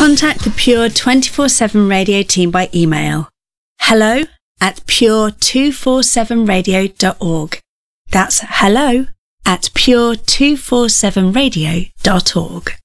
Contact the Pure 24/7 Radio team by email hello@pure247radio.org. That's hello@pure247radio.org.